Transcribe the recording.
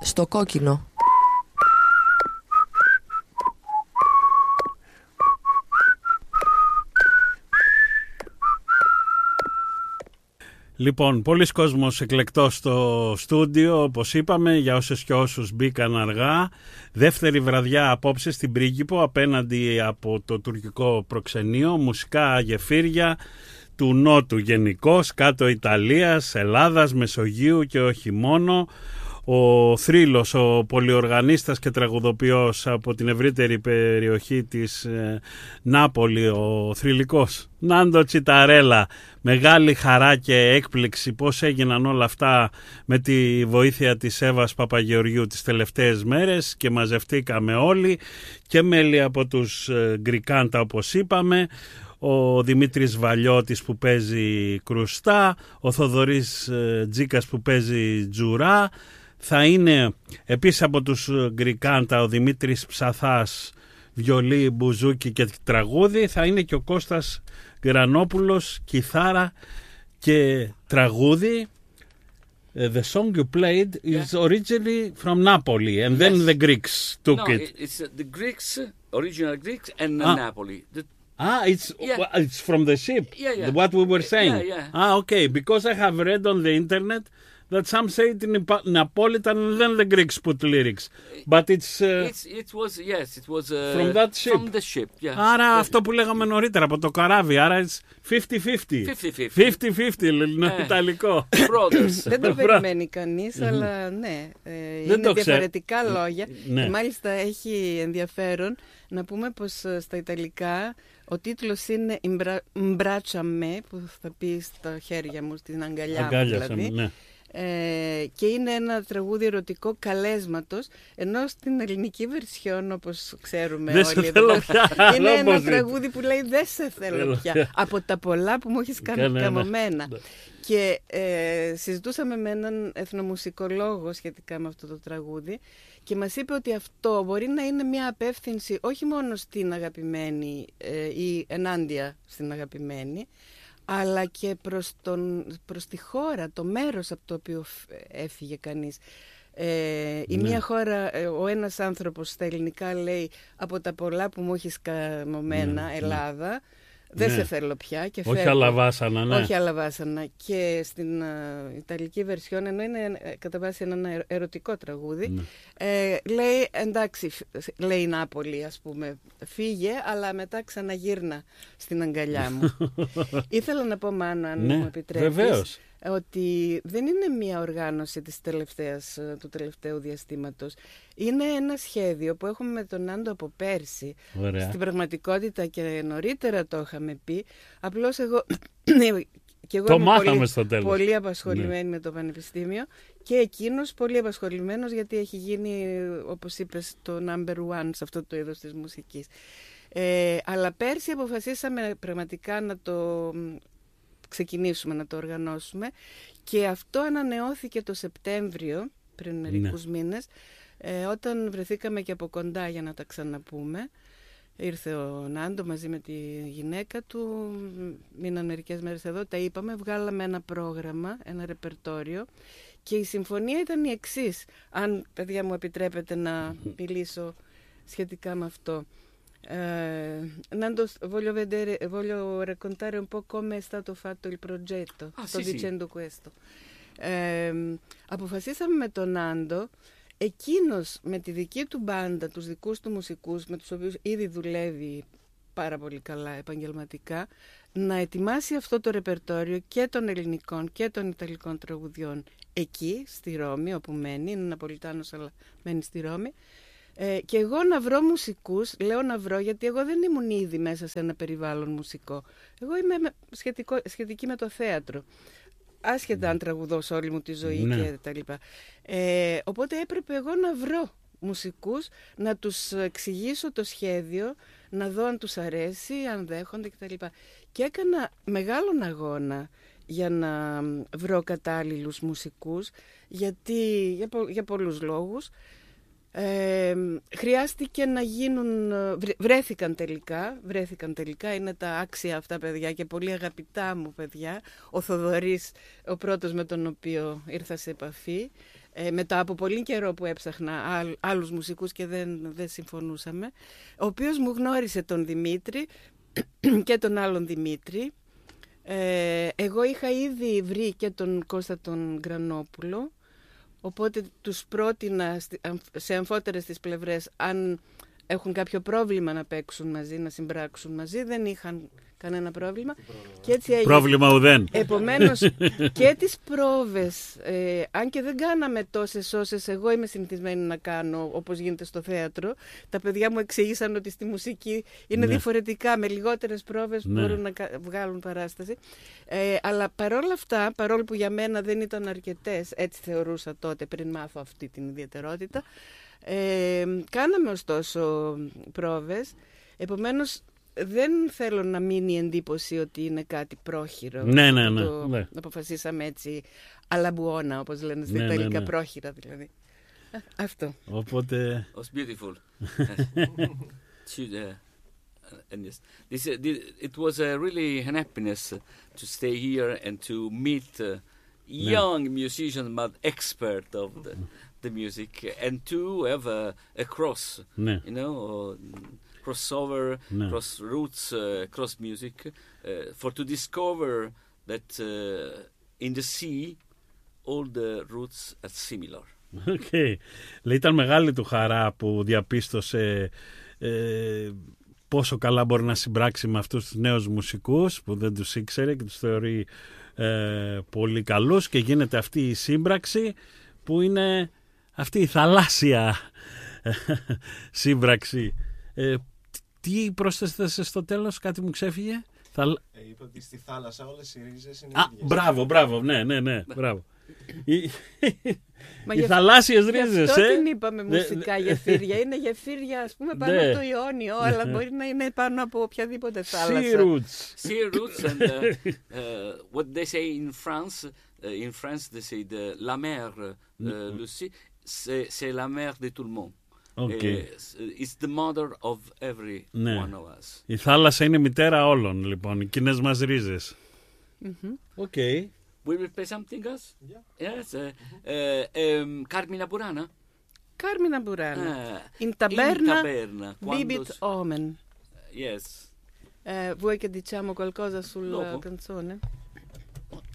στο κόκκινο. Λοιπόν, πολλοί κόσμος εκλεκτός στο στούντιο, όπως είπαμε, για όσες και όσους μπήκαν αργά. Δεύτερη βραδιά απόψε στην Πρίγκιπο, απέναντι από το τουρκικό προξενείο, μουσικά γεφύρια του Νότου γενικώς, κάτω Ιταλίας, Ελλάδας, Μεσογείου και όχι μόνο. Ο Θρύλος, ο πολυοργανίστας και τραγουδοποιός από την ευρύτερη περιοχή της Νάπολη, ο θρυλικός Νάντο Τσιταρέλα. Μεγάλη χαρά και έκπληξη πώς έγιναν όλα αυτά με τη βοήθεια της Εύας Παπαγεωργιού τις τελευταίες μέρες και μαζευτήκαμε όλοι και μέλη από τους Γκρικάντα όπως είπαμε, ο Δημήτρης Βαλιώτης που παίζει κρουστά, ο Θοδωρής Τζίκας που παίζει τζουρά. Θα είναι επίσης από τους Γκρικάντα ο Δημήτρης Ψαθάς, βιολί, μπουζούκι και τραγούδι. Θα είναι και ο Κώστας Γρανόπουλος, κιθάρα και τραγούδι. The song you played is originally from Napoli and then the Greeks took it. It's the Greeks, original Greeks and Napoli. It's from the ship, what we were saying. Okay, because I have read on the internet that some say it in Napolitan and then the Greeks put lyrics. But it was from that ship. From the ship, yeah. Άρα αυτό που λέγαμε νωρίτερα από το καράβι, άρα it's 50-50. 50-50, ελληνο-ιταλικό. Δεν το περιμένει κανείς, αλλά ναι, είναι διαφορετικά λόγια. Και μάλιστα έχει ενδιαφέρον να πούμε πως στα Ιταλικά ο τίτλος είναι «Μπράτσαμε», που θα πει στα χέρια μου, στην αγκαλιά μου δηλαδή. Ναι. Και είναι ένα τραγούδι ερωτικό καλέσματος, ενώ στην ελληνική βερσιόν, όπως ξέρουμε όλοι εδώ, είναι ένα τραγούδι που λέει «Δεν σε θέλω πια», από τα πολλά που μου έχεις κάνει καμωμένα. Και συζητούσαμε με έναν εθνομουσικολόγο σχετικά με αυτό το τραγούδι και μας είπε ότι αυτό μπορεί να είναι μια απεύθυνση όχι μόνο στην αγαπημένη ή ενάντια στην αγαπημένη, αλλά και προς τη χώρα, το μέρος από το οποίο έφυγε κανείς. Η μία χώρα, ο ένας άνθρωπος στα ελληνικά λέει «από τα πολλά που μου έχεις καμωμένα, Ελλάδα», δεν σε θέλω πια και φεύγω. Όχι άλλα βάσανα, ναι. Όχι άλλα βάσανα. Και στην ιταλική βερσιόν, ενώ είναι κατά βάση ένα ερωτικό τραγούδι, λέει εντάξει, λέει η Νάπολη, ας πούμε, φύγε, αλλά μετά ξαναγύρνα στην αγκαλιά μου. Ήθελα να πω, Μάνο, αν μου επιτρέπεις, βεβαίως, ότι δεν είναι μια οργάνωση του τελευταίου διαστήματος. Είναι ένα σχέδιο που έχουμε με τον Άντο από πέρσι. Ωραία. Στην πραγματικότητα και νωρίτερα το είχαμε πει. Απλώς εγώ και εγώ είμαι πολύ απασχολημένη με το πανεπιστήμιο και εκείνος πολύ απασχολημένος, γιατί έχει γίνει, όπως είπες, το number one σε αυτό το είδος της μουσικής. Αλλά πέρσι αποφασίσαμε πραγματικά να το ξεκινήσουμε, να το οργανώσουμε, και αυτό ανανεώθηκε το Σεπτέμβριο, πριν μερικούς μήνες, όταν βρεθήκαμε και από κοντά για να τα ξαναπούμε. Ήρθε ο Νάντο μαζί με τη γυναίκα του, μείναν μερικές μέρες εδώ, τα είπαμε, βγάλαμε ένα πρόγραμμα, ένα ρεπερτόριο, και η συμφωνία ήταν η εξής, αν παιδιά μου επιτρέπετε να μιλήσω σχετικά με αυτό. Nando, voglio raccontare un po' come è stato fatto il progetto. Sto dicendo questo. Αποφασίσαμε με τον Νάντο, εκείνος με τη δική του μπάντα, τους δικούς του μουσικούς, με τους οποίους ήδη δουλεύει πάρα πολύ καλά επαγγελματικά, να ετοιμάσει αυτό το ρεπερτόριο και των ελληνικών και των ιταλικών τραγουδιών εκεί, στη Ρώμη, όπου μένει, είναι Ναπολιτάνος αλλά μένει στη Ρώμη. Και εγώ να βρω μουσικούς, λέω να βρω γιατί εγώ δεν ήμουν ήδη μέσα σε ένα περιβάλλον μουσικό. Εγώ είμαι σχετική με το θέατρο, άσχετα αν τραγουδώ σε όλη μου τη ζωή και τα λοιπά. Οπότε έπρεπε εγώ να βρω μουσικούς, να τους εξηγήσω το σχέδιο, να δω αν τους αρέσει, αν δέχονται κτλ. Και έκανα μεγάλον αγώνα για να βρω κατάλληλους μουσικούς, γιατί για πολλούς λόγους. Χρειάστηκε να γίνουν, βρέθηκαν τελικά, είναι τα άξια αυτά παιδιά και πολύ αγαπητά μου παιδιά. Ο Θοδωρής, ο πρώτος με τον οποίο ήρθα σε επαφή, μετά από πολύ καιρό που έψαχνα άλλους μουσικούς και δεν συμφωνούσαμε, ο οποίος μου γνώρισε τον Δημήτρη και τον άλλον Δημήτρη. Εγώ είχα ήδη βρει και τον Κώστα τον Γκρανόπουλο, οπότε τους πρότεινα σε αμφότερες τις πλευρές, αν έχουν κάποιο πρόβλημα να παίξουν μαζί, να συμπράξουν μαζί, δεν είχαν κανένα πρόβλημα. Και έτσι έγινε. Πρόβλημα ουδέν. Επομένως και τις πρόβες, αν και δεν κάναμε τόσες όσες εγώ είμαι συνηθισμένη να κάνω, όπως γίνεται στο θέατρο, τα παιδιά μου εξήγησαν ότι στη μουσική είναι διαφορετικά, με λιγότερες πρόβες μπορούν να βγάλουν παράσταση. Αλλά παρόλα αυτά, παρόλο που για μένα δεν ήταν αρκετές, έτσι θεωρούσα τότε πριν μάθω αυτή την ιδιαιτερότητα, κάναμε ωστόσο πρόβες. Επομένως δεν θέλω να μείνει η εντύπωση ότι είναι κάτι πρόχειρο. Ναι. Αποφασίσαμε έτσι αλαμπουώνα, όπως λένε στα Ιταλικά, πρόχειρα δηλαδή. Αυτό. Οπότε... It was beautiful. And yes, it was really an happiness to stay here and to meet young musicians, but expert of the music, and to have a cross, you know, crossover, cross roots, cross music, for to discover that in the sea all the roots are similar. Okay. Ήταν μεγάλη του χαρά που διαπίστωσε πόσο καλά μπορεί να συμπράξει με αυτούς τους νέους μουσικούς που δεν τους ήξερε και τους θεωρεί πολύ καλούς, και γίνεται αυτή η σύμπραξη που είναι αυτή η θαλάσσια σύμπραξη. Τι πρόσθεσες στο τέλος, κάτι μου ξέφυγε? Είπε ότι στη θάλασσα όλες οι ρίζες είναι ίδιες. Μπράβο, ναι, μπράβο. Οι θαλάσσιες ρίζες. Αυτό την είπαμε μουσικά γεφύρια. Είναι γεφύρια, ας πούμε, πάνω από το Ιόνιο, αλλά μπορεί να είναι πάνω από οποιαδήποτε θάλασσα. Sea roots and what they say in France they say la mer, Lucie, c'est la mer de tout le monde. Okay. It's the mother of every one of us. Η θάλασσα είναι μητέρα όλων, λοιπόν, οι κοινές μας ρίζες. Okay. We will play something else? Yeah. Yes. Carmina Burana? Carmina Burana. In taberna, bibit omen. Yes. Vuoi che diciamo qualcosa sulla canzone?